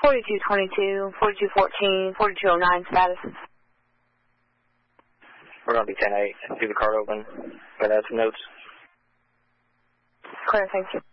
4222, 4214, 4209 status. We're going to be 10-8. See the card open. But that's some notes. Clear, thank you.